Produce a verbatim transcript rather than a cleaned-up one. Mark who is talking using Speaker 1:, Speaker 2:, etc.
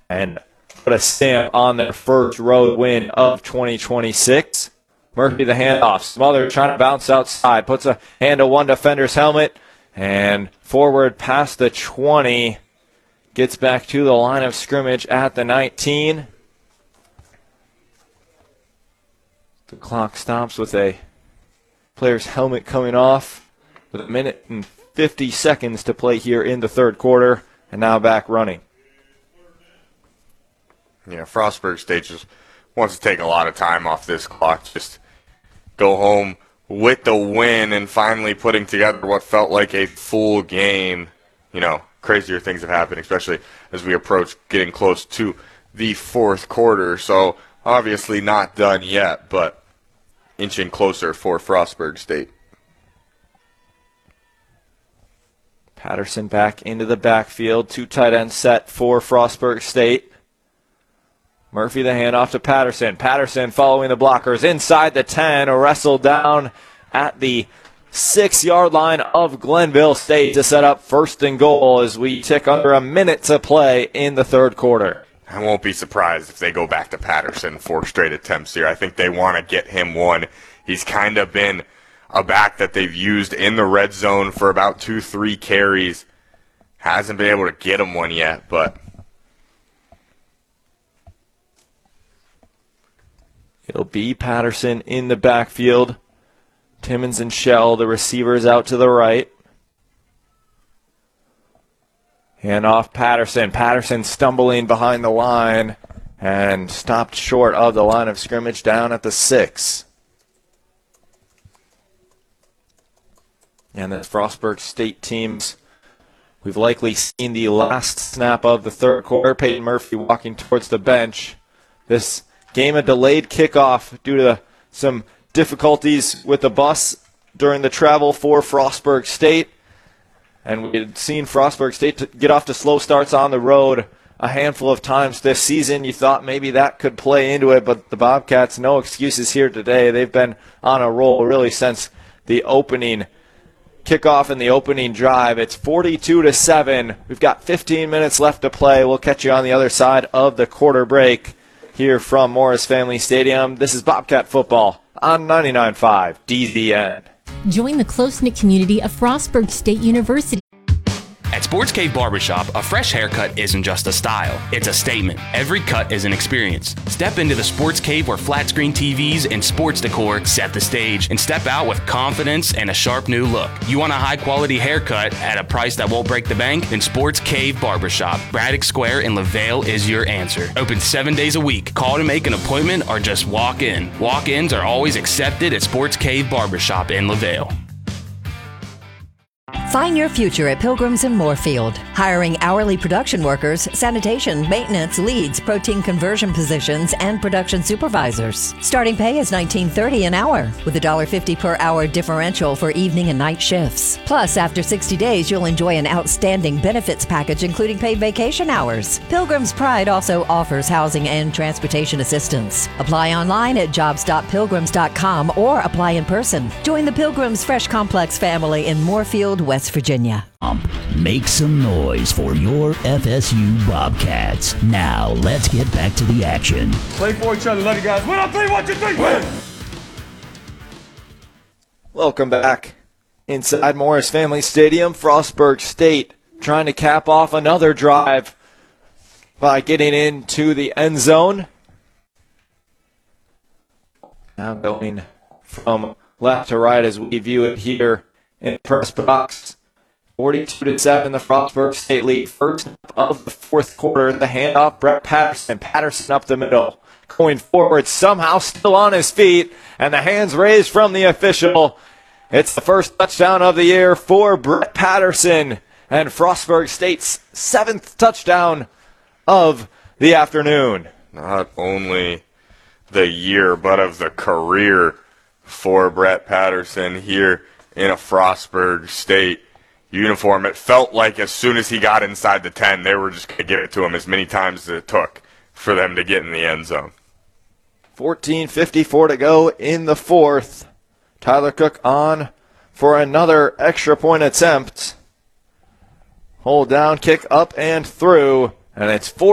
Speaker 1: and put a stamp on their first road win of twenty twenty-six. Murphy the handoff. Smother trying to bounce outside. Puts a hand to one defender's helmet. And forward past the twenty. Gets back to the line of scrimmage at the nineteen. The clock stops with a player's helmet coming off with a minute and fifty seconds to play here in the third quarter. And now back running.
Speaker 2: Yeah, Frostburg State just wants to take a lot of time off this clock. Just go home with the win and finally putting together what felt like a full game. You know, crazier things have happened, especially as we approach getting close to the fourth quarter. So obviously not done yet, but inching closer for Frostburg State.
Speaker 1: Patterson back into the backfield. Two tight ends set for Frostburg State. Murphy the handoff to Patterson. Patterson following the blockers inside the ten. Wrestled down at the six-yard line of Glenville State to set up first and goal as we tick under a minute to play in the third quarter.
Speaker 2: I won't be surprised if they go back to Patterson four straight attempts here. I think they want to get him one. He's kind of been a back that they've used in the red zone for about two, three carries. Hasn't been able to get him one yet, but
Speaker 1: it'll be Patterson in the backfield. Timmons and Shell, the receivers, out to the right. Hand off Patterson. Patterson stumbling behind the line and stopped short of the line of scrimmage down at the six. And the Frostburg State teams, we've likely seen the last snap of the third quarter. Peyton Murphy walking towards the bench. This game a delayed kickoff due to some difficulties with the bus during the travel for Frostburg State. And we had seen Frostburg State get off to slow starts on the road a handful of times this season. You thought maybe that could play into it, but the Bobcats, no excuses here today. They've been on a roll really since the opening kickoff and the opening drive. It's forty-two to seven. We've got fifteen minutes left to play. We'll catch you on the other side of the quarter break here from Morris Family Stadium. This is Bobcat football on ninety-nine point five D Z N.
Speaker 3: Join the close-knit community of Frostburg State University.
Speaker 4: At Sports Cave Barbershop, a fresh haircut isn't just a style, it's a statement. Every cut is an experience. Step into the Sports Cave where flat screen T Vs and sports decor set the stage, and step out with confidence and a sharp new look. You want a high-quality haircut at a price that won't break the bank? Then Sports Cave Barbershop, Braddock Square in LaVale is your answer. Open seven days a week. Call to make an appointment or just walk in. Walk-ins are always accepted at Sports Cave Barbershop in LaVale.
Speaker 5: Find your future at Pilgrims in Moorfield. Hiring hourly production workers, sanitation, maintenance, leads, protein conversion positions, and production supervisors. Starting pay is nineteen thirty dollars an hour, with one dollar fifty per hour differential for evening and night shifts. Plus, after sixty days, you'll enjoy an outstanding benefits package, including paid vacation hours. Pilgrim's Pride also offers housing and transportation assistance. Apply online at jobs dot pilgrims dot com or apply in person. Join the Pilgrims Fresh Complex family in Moorfield, West Virginia.
Speaker 6: Make some noise for your F S U Bobcats. Now, let's get back to the action.
Speaker 7: Play for each other, let it guys win on three, one, two, three, win!
Speaker 1: Welcome back inside Morris Family Stadium. Frostburg State trying to cap off another drive by getting into the end zone. Now going from left to right as we view it here in press box. forty-two to seven, the Frostburg State lead. First of the fourth quarter, the handoff, Brett Patterson. Patterson up the middle. Going forward, somehow still on his feet, and the hands raised from the official. It's the first touchdown of the year for Brett Patterson, and Frostburg State's seventh touchdown of the afternoon.
Speaker 2: Not only the year, but of the career for Brett Patterson here in a Frostburg State uniform. It felt like as soon as he got inside the ten, they were just going to give it to him as many times as it took for them to get in the end zone.
Speaker 1: fourteen fifty-four to go in the fourth. Tyler Cook on for another extra point attempt. Hold down, kick up and through, and it's four.